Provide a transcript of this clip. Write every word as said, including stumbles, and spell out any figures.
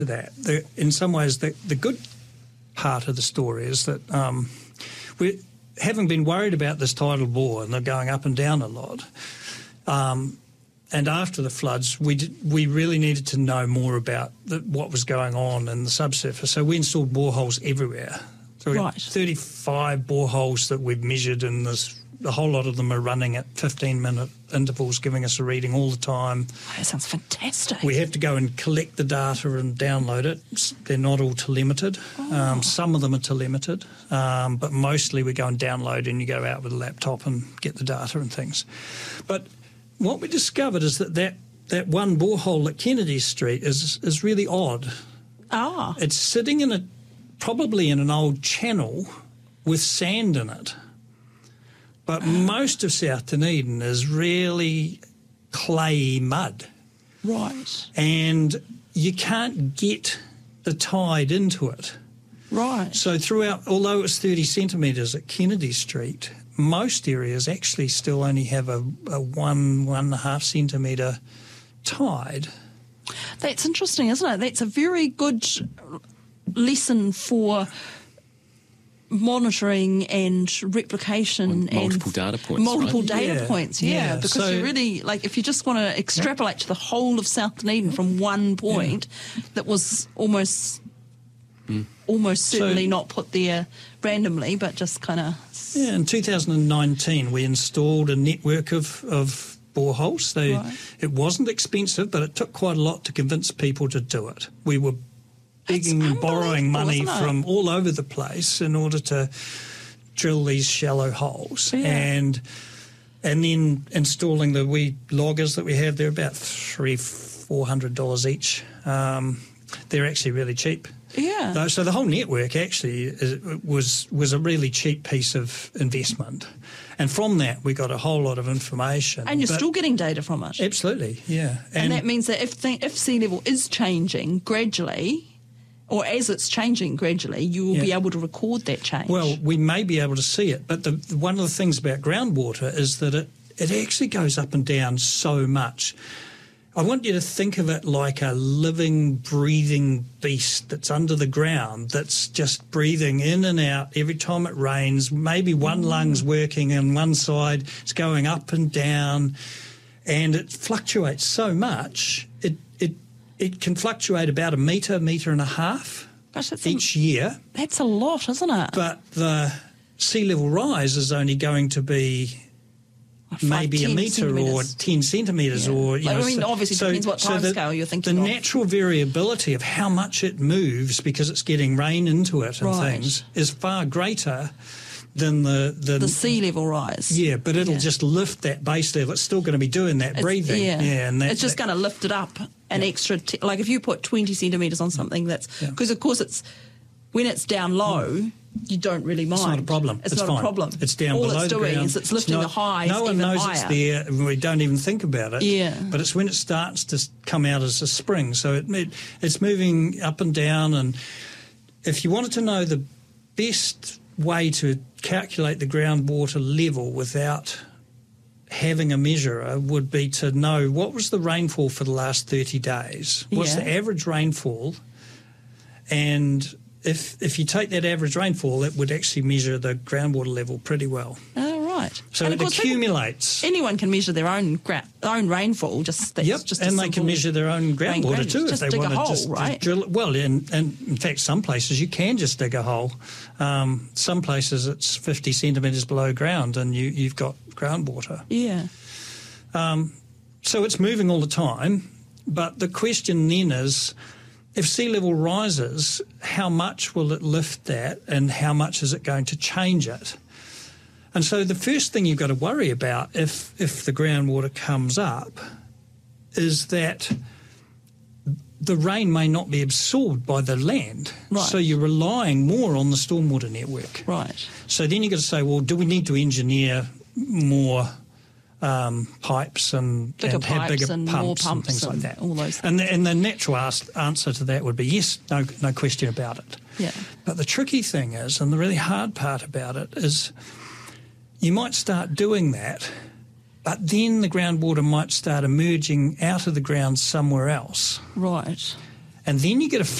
that. The, in some ways, the, the good part of the story is that um, we, having been worried about this tidal bore and they're going up and down a lot, um, and after the floods, we did, we really needed to know more about the, what was going on in the subsurface. So we installed boreholes everywhere. So we Right. got thirty-five boreholes that we've measured, and this, a whole lot of them are running at fifteen-minute intervals, giving us a reading all the time. Oh, that sounds fantastic. We have to go and collect the data and download it. S- They're not all telemetered. Oh. Um, some of them are telemetered, um, but mostly we go and download, and you go out with a laptop and get the data and things. But what we discovered is that that, that one borehole at Kennedy Street is is really odd. Ah, It's sitting in a probably in an old channel with sand in it. But most of South Dunedin is really clay mud, right, and you can't get the tide into it. right. So throughout, although it was thirty centimetres at Kennedy Street, most areas actually still only have a, a one, one and a half centimetre tide. That's interesting, isn't it? That's a very good lesson for monitoring and replication Well, multiple and data points, multiple right? data Yeah, points, yeah, yeah, because so- you really, like, if you just want to extrapolate to the whole of South Dunedin from one point that was almost almost certainly So- not put there randomly, but just kind of Yeah, in two thousand nineteen we installed a network of, of boreholes. They, Right. It wasn't expensive, but it took quite a lot to convince people to do it. We were begging and borrowing money unbelievable, isn't it? from all over the place in order to drill these shallow holes. Yeah. And and then installing the wee loggers that we have. They're about three, four hundred dollars each. Um, they're actually really cheap. yeah. Though, so the whole network actually is, was was a really cheap piece of investment, and from that we got a whole lot of information. And you're But- still getting data from it. absolutely, yeah, And, that means that if th- if sea level is changing gradually, or as it's changing gradually, you will be Yeah. able to record that change. well, we may be able to see it, but the, one of the things about groundwater is that it it actually goes up and down so much. I want you to think of it like a living, breathing beast that's under the ground, that's just breathing in and out every time it rains. Maybe one lung's working on one side, it's going up and down, and it fluctuates so much. It it it can fluctuate about a metre, metre and a half Gosh, that's, a, each year, that's a lot, isn't it? but the sea level rise is only going to be Five, maybe a ten metre or centimetres. ten centimetres, Yeah. or you Like, know. I mean, so- obviously it so- depends what so the- timescale you're thinking The of. natural variability of how much it moves because it's getting rain into it and Right. things is far greater than the the, The sea level rise. yeah, but it'll Yeah. just lift that base level. It's still going to be doing that It's- breathing. Yeah, and that, it's just that- going to lift it up an extra. T- like if you put twenty centimetres on something, that's Yeah. because of course it's when it's down low, you don't really mind. It's not a problem. It's, It's not fine. a problem. It's down All below it's the doing ground. is it's lifting not- the highs No one even knows higher. it's there, and we don't even think about it. Yeah. But it's when it starts to s- come out as a spring. So it, it it's moving up and down. And if you wanted to know the best way to calculate the groundwater level without having a measurer would be to know what was the rainfall for the last thirty days. What's Yeah. the average rainfall? And if if you take that average rainfall, it would actually measure the groundwater level pretty well. Oh, right. So And of it course, people- accumulates. anyone can measure their own gra- own rainfall. Just that's Yep, just a and they can simple measure their own rain groundwater gauge. too Just if they dig a want to hole, just, right? just drill it. Well, and, and in fact, some places you can just dig a hole. Um, some places it's fifty centimetres below ground, and you you've got groundwater. Yeah. So it's moving all the time. But the question then is, if sea level rises, how much will it lift that, and how much is it going to change it? And so the first thing you've got to worry about if if the groundwater comes up is that the rain may not be absorbed by the land. Right. So you're relying more on the stormwater network. Right. So then you've got to say, well, do we need to engineer more um, pipes and, Bigger and have pipes bigger and pumps, more and pumps things like and that? all those And the, and the natural as- answer to that would be yes, no, no question about it. Yeah. But the tricky thing is, and the really hard part about it is, you might start doing that, but then the groundwater might start emerging out of the ground somewhere else. Right. and then you get a